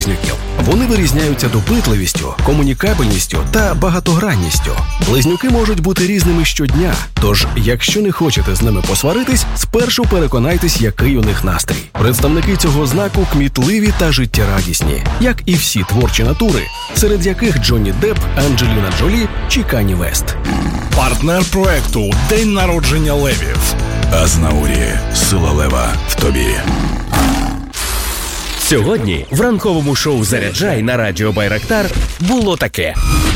Вони вирізняються допитливістю, комунікабельністю та багатогранністю. Близнюки можуть бути різними щодня, тож, якщо не хочете з ними посваритись, спершу переконайтесь, який у них настрій. Представники цього знаку кмітливі та життєрадісні, як і всі творчі натури, серед яких Джонні Депп, Анджеліна Джолі чи Кані Вест. Партнер проекту «День народження левів». Азнаурі. Сила лева в тобі. Сьогодні в ранковому шоу «Заряджай» на радіо Байрактар було таке.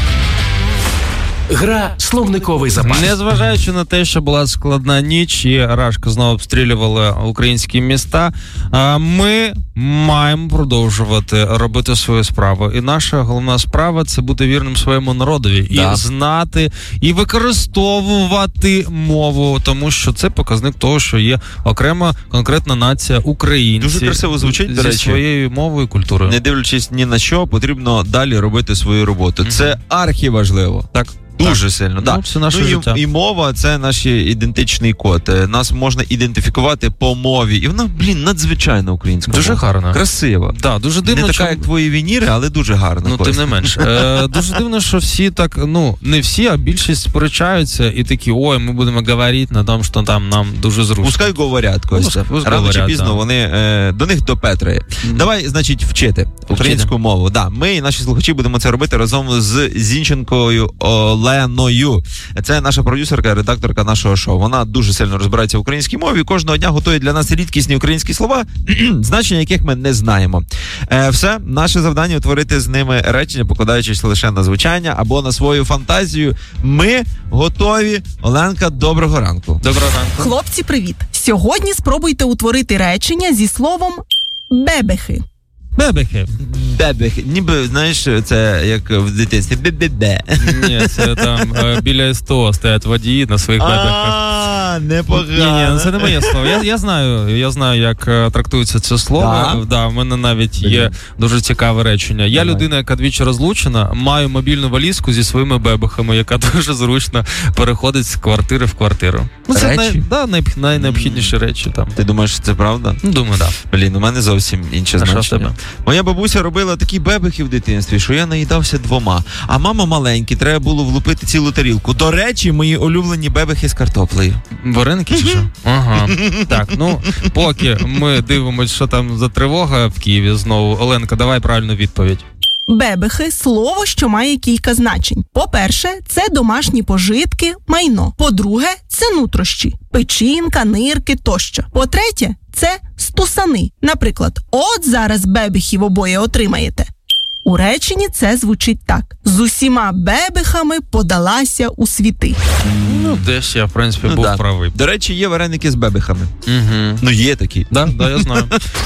Гра «Словниковий запас». Незважаючи на те, що була складна ніч і рашка знову обстрілювали українські міста, ми маємо продовжувати робити свою справу. І наша головна справа – це бути вірним своєму народові. І знати, і використовувати мову, тому що це показник того, що є окрема конкретна нація українців. Дуже красиво звучить, до речі. Зі своєю мовою і культурою. Не дивлячись ні на що, потрібно далі робити свою роботу. Це архіважливо. Так. Дуже сильно, так. Це наше життя. І мова – це наш ідентичний код. Нас можна ідентифікувати по мові. І вона, надзвичайно українська. Дуже гарна. Красива. Так, дуже дивно. Не така, як твої вініри, але дуже гарна. Тим не менш. Дуже дивно, що всі так, не всі, а більшість сперечаються і такі, ми будемо говорити на тому, що там нам дуже зручно. Пускай говорять, Костя. Рано чи пізно вони, до них допетрає. Давай, значить, вчити українську мову. Да, ми і наші слухачі будемо це робити разом з Зінченкою Оленою. Це наша продюсерка, редакторка нашого шоу. Вона дуже сильно розбирається в українській мові. Кожного дня готує для нас рідкісні українські слова, значення яких ми не знаємо. Все, наше завдання – утворити з ними речення, покладаючись лише на звучання або на свою фантазію. Ми готові. Оленка, доброго ранку. Доброго ранку. Хлопці, привіт. Сьогодні спробуйте утворити речення зі словом «бебехи». Бебехи. Бебехи. Ніби, знаєш, це як в дитинстві. Бе-бе-бе. Ні, це там біля СТО стоять водії на своїх бебехах. Непогано. Ні, це не моє слово. Я знаю, як трактується це слово. Да, в мене навіть є дуже цікаве речення. Я людина, яка двічі розлучена, маю мобільну валізку зі своїми бебехами, яка дуже зручно переходить з квартири в квартиру. Це найнеобхідніші речі там. Ти думаєш, що це правда? Думаю, так. У мене зовсім інше значення. Моя бабуся робила такі бебехи в дитинстві, що я наїдався 2. А мама маленькі, треба було влупити цілу тарілку. До речі, мої улюблені бебехи з картоплею. Вареники чи що? Ага. Так, поки ми дивимося, що там за тривога в Києві знову. Оленка, давай правильну відповідь. Бебехи – слово, що має кілька значень. По-перше, це домашні пожитки, майно. По-друге, це нутрощі, печінка, нирки тощо. По-третє, це стусани. Наприклад, от зараз бебехів обоє отримаєте. У реченні це звучить так. З усіма бебехами подалася у світи. Десь я, в принципі, був правий. До речі, є вареники з бебехами. Угу. Є такі. Да, я знаю.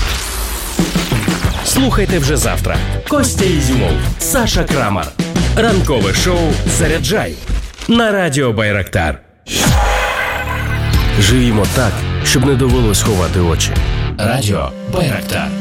Слухайте вже завтра. Костя Ізюмов, Саша Крамар. Ранкове шоу «Заряджай» на радіо Байрактар. Живімо так, щоб не довелось ховати очі. Радіо Байрактар.